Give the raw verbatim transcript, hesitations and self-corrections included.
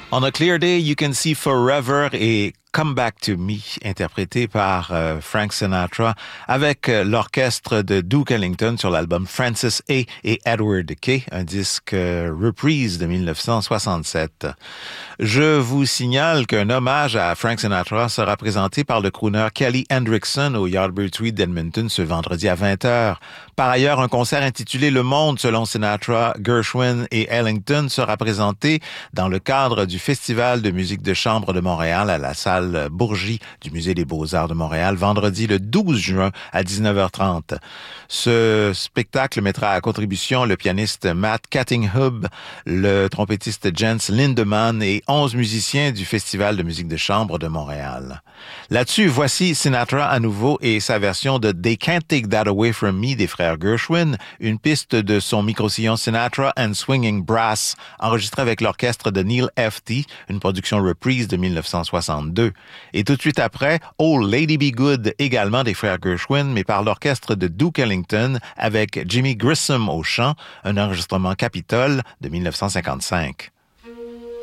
On a Clear Day, You Can See Forever et Come Back to Me, interprété par euh, Frank Sinatra avec euh, l'orchestre de Duke Ellington sur l'album Francis A. et Edward Kay, un disque euh, reprise de dix-neuf cent soixante-sept. Je vous signale qu'un hommage à Frank Sinatra sera présenté par le crooner Kelly Hendrickson au Yardbird Suite d'Edmonton ce vendredi à vingt heures. Par ailleurs, un concert intitulé Le Monde selon Sinatra, Gershwin et Ellington sera présenté dans le cadre du Festival de musique de chambre de Montréal à la salle Bourgie du Musée des Beaux-Arts de Montréal, vendredi le douze juin à dix-neuf heures trente. Ce spectacle mettra à contribution le pianiste Matt Cattinghub, le trompettiste Jens Lindemann et onze musiciens du Festival de musique de chambre de Montréal. Là-dessus, voici Sinatra à nouveau et sa version de They Can't Take That Away From Me des frères Gershwin, une piste de son micro-sillon Sinatra and Swinging Brass, enregistrée avec l'orchestre de Neil F T, une production reprise de dix-neuf cent soixante-deux. Et tout de suite après, Oh Lady Be Good, également des frères Gershwin, mais par l'orchestre de Duke Ellington avec Jimmy Grissom au chant, un enregistrement Capitol de dix-neuf cent cinquante-cinq.